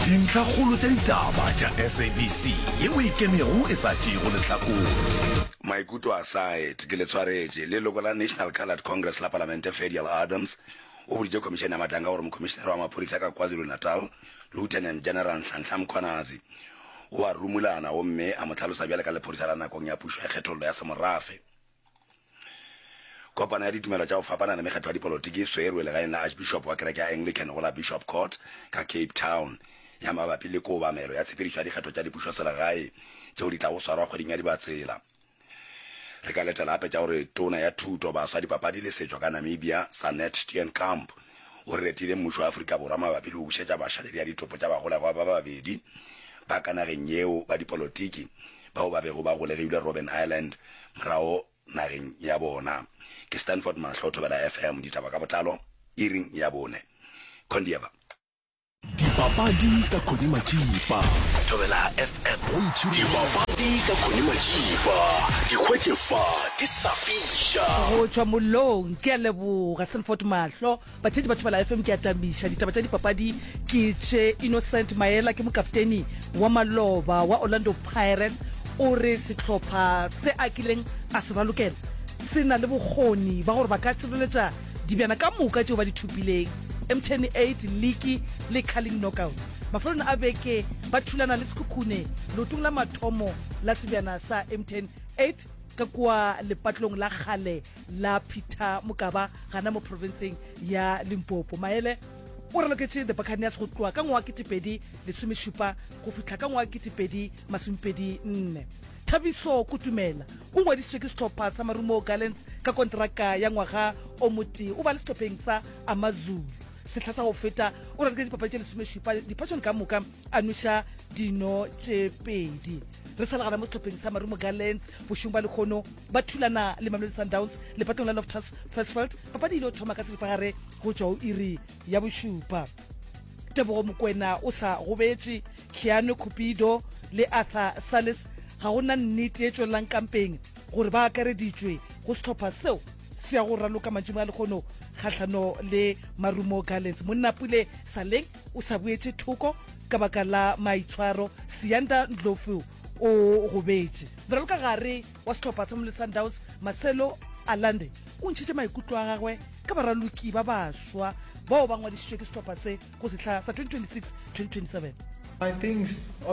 dintlha kgolo tša ditaba tša SABC yeo ikemego e sa tšego lehlakong. Maikutlo aside ke le tshwaretše leloko la National Coloured Congress la Palamente Fedial Adams o boditše komišene ya matanga gore mokomišenere wa maphodisa ka KwaZulu-Natal Lieutenant General Nhlanhla Mkhwanazi o a rumulana o mme a mo tlhalosa bjale ka lephodisa la nakong ya pušo ya kgethollo ya semorafe. Kopana ya ditumelo tša go fapana le mekgetho ya dipolotiki swerwe legaeng la Archbishop wa kereke ya Anglican go la Bishop Court ka Cape Town ya mabapi le kobamelo ya tshepedišo ya dikgetho tša dipušo selegae tšeo di tla go swarwa kgweding ya Dibatsela. Re ka letela gape tša gore tona ya thuto baswa dipapadi le setšo ka Namibia Sanet Steenkamp o re retile mmušo wa Afrika Borwa mabapi le go bušetša bašaledi ya ditopo tša bagolegwa ba babedi ba ka nageng yeo ba dipolotiki bao ba bego ba golegilwe Robben Island morago nageng ya bona. Ke Stanford Mahlo Thobela FM ditaba ka botlalo iring ya bone Kondieva Dipapadi ka Khoni Majipa Thobela FM dipapadi ka Khoni Majipa dikhwetlefa di safisha go tšwa mollong ke a leboga Stanford Mahlo batsedi ba Thobela FM ke a tamisha ditaba tša dipapadi ke tše Innocent Maela ke mokapteni wa Maloba wa Orlando Pirates o re sehlopha se a kileng a se ralokela se na le bokgoni ba gore ba ka tšweletša dibjana ka moka tšeo ba di thupileng M10 8 league le calling knockout mafelong a beke ba thulana le sekhukhune leotong la mathomo la sebjana sa M10 8 ka kua lepatlong la gale la Peter Mokaba gana mo provinceng ya Limpopo. Maele o raloketse the Buccaneers go tloa ka ngwa 2017 go fihla ka ngwa 2024. Thabiso Kutumela o ngwadisitše ke sehlopha sa Marumo Gallants ka kontraka ya ngwaga o moti o ba le sehlopheng sa Amazulu. Sehla sa go feta o raloketse dipapadi tše 17 dipatšong ka moka a noša dino tše pedi. Re salagana mo sehlopheng sa Marumo Gallants bošong ba lekgono ba thulana le Mamelodi Sundowns lepatong la Loftus Versfeld papadi ile o thoma ka seripagare go tšwa o iri ya bošupa. Tebogo Mokwena o sa gobetše Keanu Cupido le Arthur Salis ga gona nnete e tšwelang kampeng gore ba akareditšwe go sehlopha seo se ya go raloka mantšhemo a lekgono kgahlano le Marumo Gallants. Monna Pule Saleng o sa boetše thoko ka baka la maitshwaro Siyanda Ndlovu o gobetše beraloka gare wa sehlopha sa Mamelodi Sundowns Marcelo Alande o ntšhetše maikutlo a gagwe ka baraloki ba baswa bao ba ngwadišitšwe ke sehlopha se go sehla sa 2026-2027. I think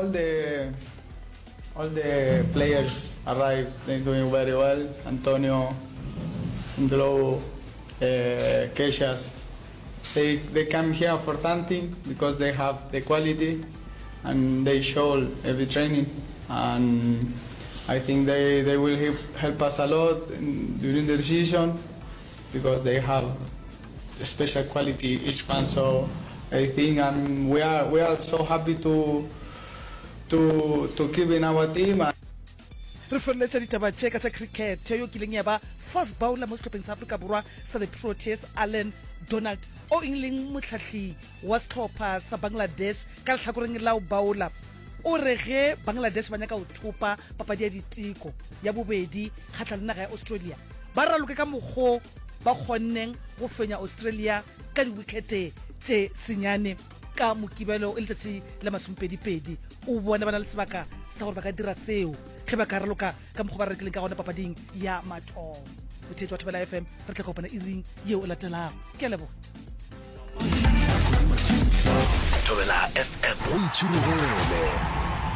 all the players arrived, they're doing very well. Antonio, Ndlovu, Keshas, they come here for something because they have the quality and they show every training, and I think they will help us a lot during the season because they have a special quality each one. So I think, and we are so happy to keep in our team. Re feleletša ditaba tše ka tša cricket yo kileng ya ba first bowler mo sehlopheng sa Afrika Borwa sa the Proteas Allan Donald o leng motlhahli wa sehlopha sa Bangladesh ka lehlakoreng la o bowler o re ge Bangladesh ba nyaka go thopa papadi ya diteko ya bobedi kgatlha le naga ya Australia ba raloke ka mokgo ba kgonneng go fenya Australia ka diwickete tše senyane ka mokibelo e letšatši la masomepedipedi o bona ba na le sebaka sa gore ba ka dira seo ge ba ka raloka ka mokgwa ba rekileng ka gona papading ya mathomo. Motheetsi wa Thobela FM re tla kopana iring yeo e latelago ke a leboga. Thobela FM